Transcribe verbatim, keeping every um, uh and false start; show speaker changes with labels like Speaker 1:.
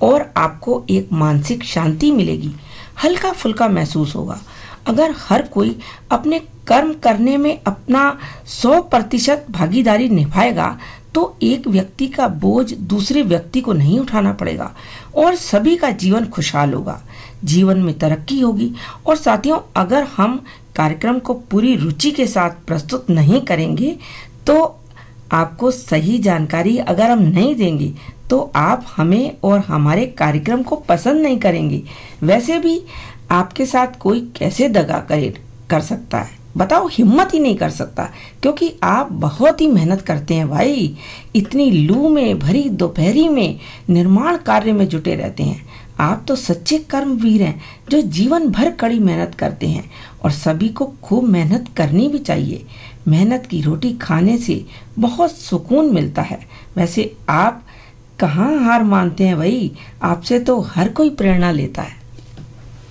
Speaker 1: और आपको एक मानसिक शांति मिलेगी, हल्का फुल्का महसूस होगा। अगर हर कोई अपने कर्म करने में अपना सौ प्रतिशत भागीदारी निभाएगा तो एक व्यक्ति का बोझ दूसरे व्यक्ति को नहीं उठाना पड़ेगा और सभी का जीवन खुशहाल होगा, जीवन में तरक्की होगी। और साथियों, अगर हम कार्यक्रम को पूरी रुचि के साथ प्रस्तुत नहीं करेंगे तो आपको सही जानकारी अगर हम नहीं देंगे तो आप हमें और हमारे कार्यक्रम को पसंद नहीं करेंगे। वैसे भी आपके साथ कोई कैसे दगा करे कर सकता है, बताओ, हिम्मत ही नहीं कर सकता, क्योंकि आप बहुत ही मेहनत करते हैं भाई। इतनी लू में भरी दोपहरी में निर्माण कार्य में जुटे रहते हैं। आप तो सच्चे कर्मवीर हैं जो जीवन भर कड़ी मेहनत करते हैं और सभी को खूब मेहनत करनी भी चाहिए। मेहनत की रोटी खाने से बहुत सुकून मिलता है। वैसे आप कहाँ हार मानते हैं भाई, आपसे तो हर कोई प्रेरणा लेता है।